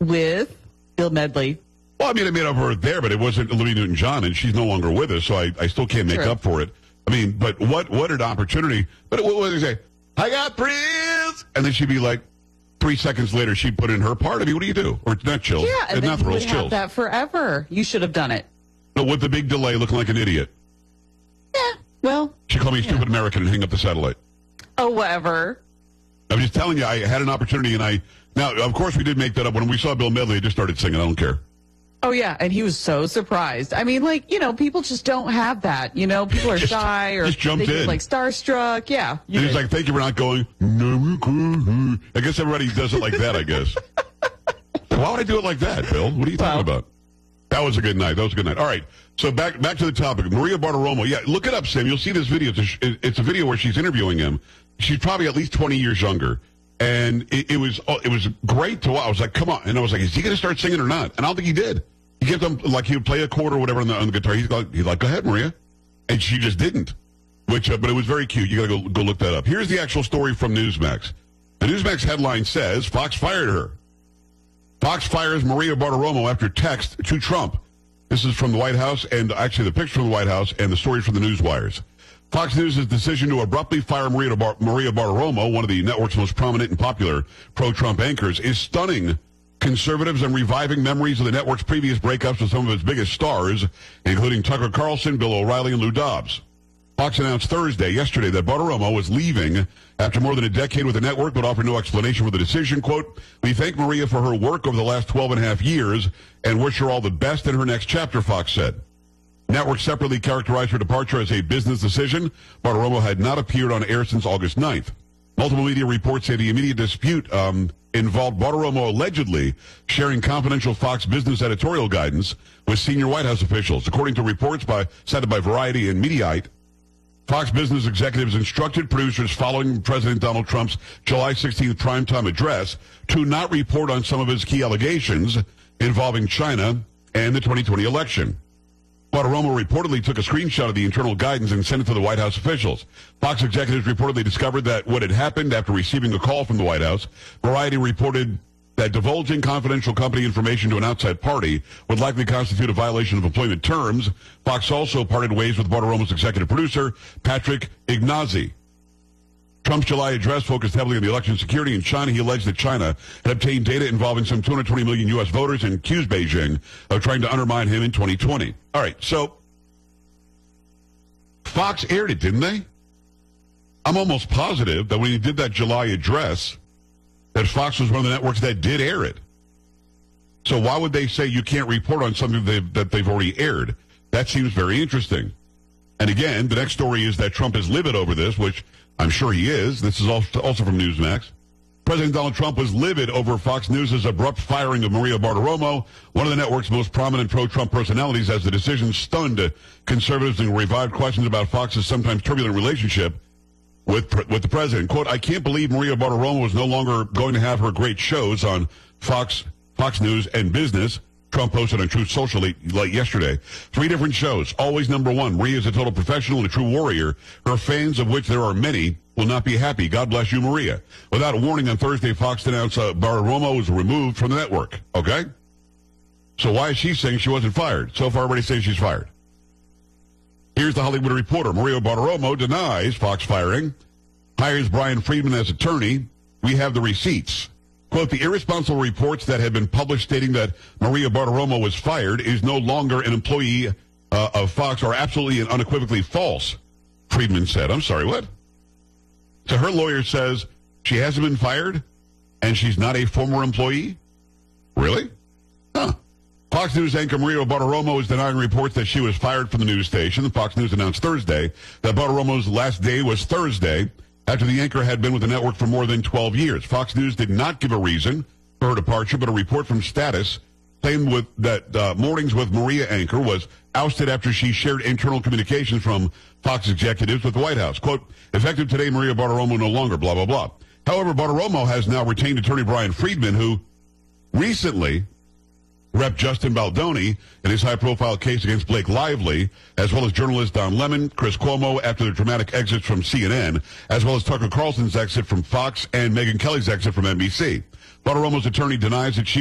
with Bill Medley. Well, I made up for it there, but it wasn't Olivia Newton-John, and she's no longer with us, so I still can't make up for it. I mean, but what an opportunity. But what would they say? I got Prince! And then she'd be like, 3 seconds later, she'd put in her part. I mean, what do you do? Or it's not chills. Yeah, and then you would have that forever. You should have done it. But with the big delay, looking like an idiot. Yeah, well. She called me a stupid American and hang up the satellite. Oh, whatever. I'm just telling you, I had an opportunity, and now, of course, we did make that up. When we saw Bill Medley, I just started singing. I don't care. Oh, yeah, and he was so surprised. I mean, people just don't have that. People are shy or just jumped in. Like starstruck. Yeah. And he's like, thank you for not going. I guess everybody does it like that, I guess. Why would I do it like that, Bill? What are you talking about? That was a good night. All right, so back to the topic. Maria Bartiromo. Yeah, look it up, Sam. You'll see this video. It's a video where she's interviewing him. She's probably at least 20 years younger. And it was great to watch. I was like, come on. And I was like, is he going to start singing or not? And I don't think he did. He kept on, like, he would play a chord or whatever on the guitar. He's like, go ahead, Maria. And she just didn't. But it was very cute. You got to go look that up. Here's the actual story from Newsmax. The Newsmax headline says, Fox fired her. Fox fires Maria Bartiromo after text to Trump. This is from the White House, and actually the picture from the White House and the story from the Newswires. Fox News' decision to abruptly fire Maria Bartiromo, one of the network's most prominent and popular pro-Trump anchors, is stunning conservatives and reviving memories of the network's previous breakups with some of its biggest stars, including Tucker Carlson, Bill O'Reilly, and Lou Dobbs. Fox announced yesterday, that Bartiromo was leaving after more than a decade with the network, but offered no explanation for the decision. Quote, we thank Maria for her work over the last 12 and a half years and wish her all the best in her next chapter, Fox said. Network separately characterized her departure as a business decision. Bartiromo had not appeared on air since August 9th. Multiple media reports say the immediate dispute involved Bartiromo allegedly sharing confidential Fox business editorial guidance with senior White House officials. According to reports cited by Variety and Mediaite, Fox business executives instructed producers following President Donald Trump's July 16th primetime address to not report on some of his key allegations involving China and the 2020 election. Bartiromo reportedly took a screenshot of the internal guidance and sent it to the White House officials. Fox executives reportedly discovered that what had happened after receiving a call from the White House. Variety reported that divulging confidential company information to an outside party would likely constitute a violation of employment terms. Fox also parted ways with Bartiromo's executive producer, Patrick Ignazzi. Trump's July address focused heavily on the election security in China. He alleged that China had obtained data involving some 220 million U.S. voters and accused Beijing of trying to undermine him in 2020. All right, so Fox aired it, didn't they? I'm almost positive that when he did that July address, that Fox was one of the networks that did air it. So why would they say you can't report on something that they've already aired? That seems very interesting. And again, the next story is that Trump is livid over this, which I'm sure he is. This is also from Newsmax. President Donald Trump was livid over Fox News' abrupt firing of Maria Bartiromo, one of the network's most prominent pro-Trump personalities, as the decision stunned conservatives and revived questions about Fox's sometimes turbulent relationship with the president. Quote, I can't believe Maria Bartiromo is no longer going to have her great shows on Fox News and Business. Trump posted on Truth Social late yesterday. 3 different shows. Always number one. Maria is a total professional and a true warrior. Her fans, of which there are many, will not be happy. God bless you, Maria. Without a warning on Thursday, Fox announced Bartiromo was removed from the network. Okay? So why is she saying she wasn't fired? So far, everybody says she's fired. Here's the Hollywood Reporter. Maria Bartiromo denies Fox firing, hires Brian Friedman as attorney. We have the receipts. Quote, the irresponsible reports that had been published stating that Maria Bartiromo was fired is no longer an employee of Fox are absolutely and unequivocally false, Friedman said. I'm sorry, what? So her lawyer says she hasn't been fired and she's not a former employee? Really? Huh. Fox News anchor Maria Bartiromo is denying reports that she was fired from the news station. Fox News announced Thursday that Bartiromo's last day was Thursday, after the anchor had been with the network for more than 12 years. Fox News did not give a reason for her departure, but a report from Status claimed that Mornings with Maria anchor was ousted after she shared internal communications from Fox executives with the White House. Quote, effective today, Maria Bartiromo no longer, blah, blah, blah. However, Bartiromo has now retained attorney Brian Friedman, who recently Rep. Justin Baldoni in his high-profile case against Blake Lively, as well as journalists Don Lemon, Chris Cuomo after their dramatic exits from CNN, as well as Tucker Carlson's exit from Fox and Megyn Kelly's exit from NBC. Bartiromo's attorney denies that she